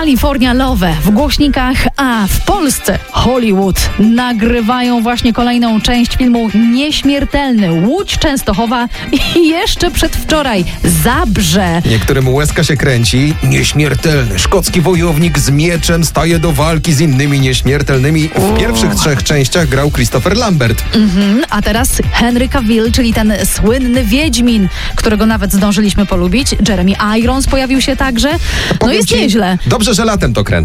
California Love w głośnikach, a w Polsce Hollywood nagrywają właśnie kolejną część filmu Nieśmiertelny. Łódź, Częstochowa i jeszcze przedwczoraj Zabrze. Niektórym łezka się kręci. Nieśmiertelny szkocki wojownik z mieczem staje do walki z innymi nieśmiertelnymi. W pierwszych 3 częściach grał Christopher Lambert. A teraz Henry Cavill, czyli ten słynny Wiedźmin, którego nawet zdążyliśmy polubić. Jeremy Irons pojawił się także. No jest nieźle. Dobrze, że latem to kręcą.